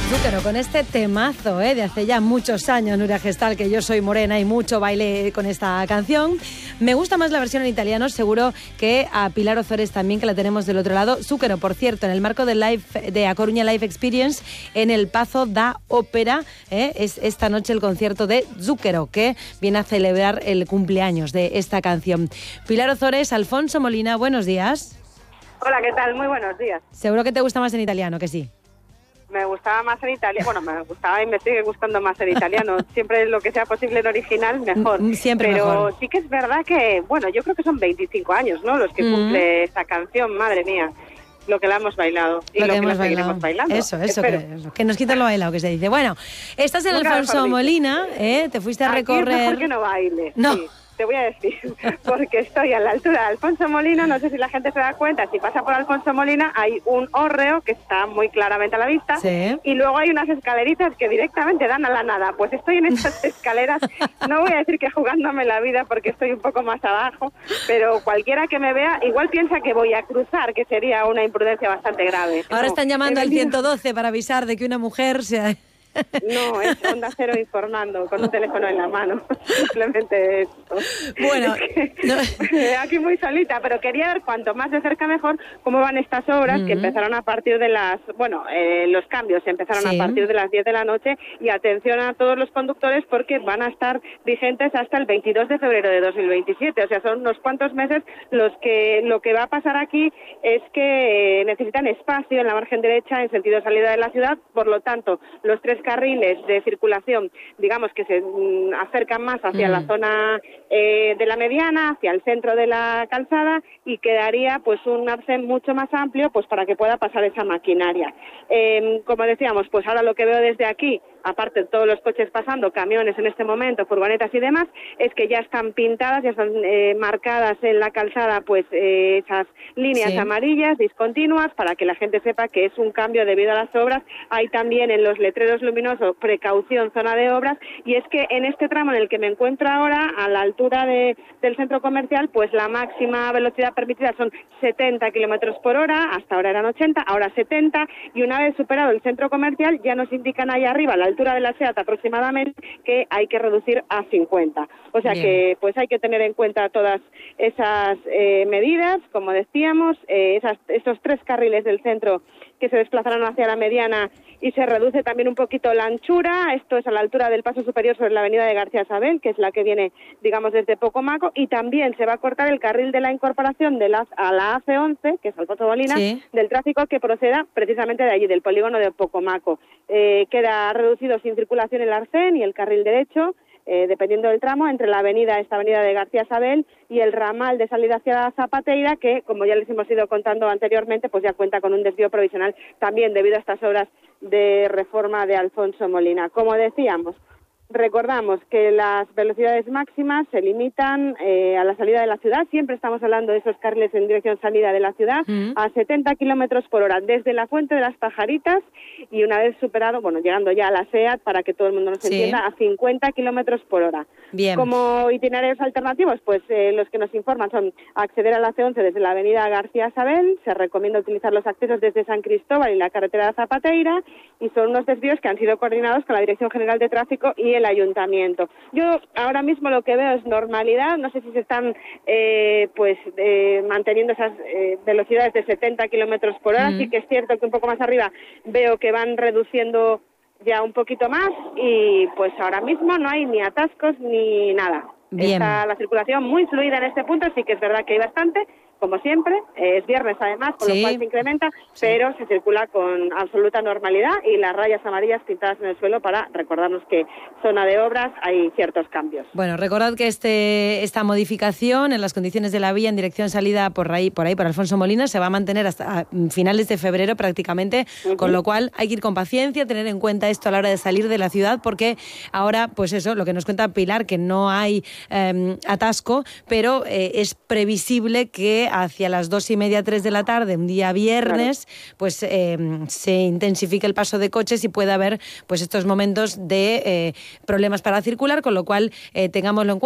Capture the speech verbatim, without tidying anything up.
Zúquero, con este temazo ¿eh? de hace ya muchos años, Nuria Gestal, que yo soy morena y mucho baile con esta canción. Me gusta más la versión en italiano, seguro que a Pilar Ozores también, que la tenemos del otro lado. Zúquero, por cierto, en el marco del live, de A Coruña Live Experience, en el Pazo da Ópera, ¿eh? es esta noche el concierto de Zúquero, que viene a celebrar el cumpleaños de esta canción. Pilar Ozores, Alfonso Molina, buenos días. Hola, ¿qué tal? Muy buenos días. Seguro que te gusta más en italiano, que sí. Me gustaba más en italiano, bueno, me gustaba y me sigue gustando más en italiano. Siempre lo que sea posible en original, mejor. Siempre Pero mejor. sí que es verdad que, bueno, yo creo que son veinticinco años, ¿no? Los que mm. cumple esta canción, madre mía. Lo que la hemos bailado y lo, lo que, que la seguiremos bailando. Eso, eso, que, que nos quitan lo bailado, que se dice. Bueno, estás en Nunca Alfonso Molina, ¿eh? Te fuiste a Aquí recorrer... es mejor que no baile. No. Sí. Te voy a decir, porque estoy a la altura de Alfonso Molina, no sé si la gente se da cuenta, si pasa por Alfonso Molina hay un hórreo que está muy claramente a la vista, sí. Y luego hay unas escaleritas que directamente dan a la nada. Pues estoy en estas escaleras, no voy a decir que jugándome la vida porque estoy un poco más abajo, pero cualquiera que me vea igual piensa que voy a cruzar, que sería una imprudencia bastante grave. Ahora no, están llamando al ciento doce para avisar de que una mujer se ha... No, es Onda Cero informando con un teléfono en la mano. Simplemente esto. Bueno, es que, no. Aquí muy solita, pero quería ver cuanto más de cerca mejor cómo van estas obras uh-huh. que empezaron a partir de las, bueno, eh, los cambios empezaron sí. a partir de las diez de la noche y atención a todos los conductores porque van a estar vigentes hasta el veintidós de febrero de dos mil veintisiete. O sea, son unos cuantos meses los que lo que va a pasar aquí es que eh, necesitan espacio en la margen derecha en sentido salida de la ciudad, por lo tanto, los tres carriles de circulación, digamos que se mm, acercan más hacia mm. la zona eh, de la mediana, hacia el centro de la calzada y quedaría pues un arcén mucho más amplio pues para que pueda pasar esa maquinaria. Eh, como decíamos, pues ahora lo que veo desde aquí, aparte de todos los coches pasando, camiones en este momento, furgonetas y demás, es que ya están pintadas, ya están eh, marcadas en la calzada pues eh, esas líneas sí. amarillas discontinuas para que la gente sepa que es un cambio debido a las obras. Hay también en los letreros luminosos precaución, zona de obras, y es que en este tramo en el que me encuentro ahora, a la altura de, del centro comercial, pues la máxima velocidad permitida son setenta kilómetros por hora, hasta ahora eran ochenta, ahora setenta, y una vez superado el centro comercial ya nos indican ahí arriba, a la altura de la SEAT aproximadamente, que hay que reducir a cincuenta. O sea Bien. que pues hay que tener en cuenta todas esas eh, medidas, como decíamos, eh, esas, esos tres carriles del centro que se desplazarán hacia la mediana y se reduce también un poquito la anchura. Esto es a la altura del paso superior sobre la avenida de García Sabel, que es la que viene, digamos, desde Pocomaco, y también se va a cortar el carril de la incorporación de la, a la A C once, que es Alfonso Molina, sí. del tráfico que proceda precisamente de allí, del polígono de Pocomaco. Eh, queda reducido sin circulación el arcén y el carril derecho, Eh, dependiendo del tramo, entre la avenida, esta avenida de García Sabel y el ramal de salida hacia la Zapateira, que, como ya les hemos ido contando anteriormente, pues ya cuenta con un desvío provisional también debido a estas obras de reforma de Alfonso Molina. Como decíamos, recordamos que las velocidades máximas se limitan eh, a la salida de la ciudad, siempre estamos hablando de esos carriles en dirección salida de la ciudad, mm. a setenta kilómetros por hora, desde la Fuente de las Pajaritas, y una vez superado, bueno, llegando ya a la SEAT, para que todo el mundo nos sí. entienda, a cincuenta kilómetros por hora. Bien. Como itinerarios alternativos, pues eh, los que nos informan son acceder a la C once desde la avenida García Sabel, se recomienda utilizar los accesos desde San Cristóbal y la carretera de Zapateira, y son unos desvíos que han sido coordinados con la Dirección General de Tráfico y el Ayuntamiento. Yo ahora mismo lo que veo es normalidad, no sé si se están eh, pues eh, manteniendo esas eh, velocidades de setenta kilómetros por hora, mm. sí que es cierto que un poco más arriba veo que van reduciendo ya un poquito más y pues ahora mismo no hay ni atascos ni nada. Bien. Está la circulación muy fluida en este punto, sí que es verdad que hay bastante, como siempre, es viernes además, con sí. lo cual se incrementa, sí. pero se circula con absoluta normalidad y las rayas amarillas pintadas en el suelo para recordarnos que zona de obras hay ciertos cambios. Bueno, recordad que este esta modificación en las condiciones de la vía en dirección salida por ahí, por ahí, por Alfonso Molina, se va a mantener hasta finales de febrero prácticamente, uh-huh. con lo cual hay que ir con paciencia, tener en cuenta esto a la hora de salir de la ciudad, porque ahora, pues eso, lo que nos cuenta Pilar, que no hay eh, atasco, pero eh, es previsible que hacia las dos y media, tres de la tarde, un día viernes, claro. pues eh, se intensifique el paso de coches y pueda haber pues estos momentos de eh, problemas para circular, con lo cual eh, tengámoslo en cuenta.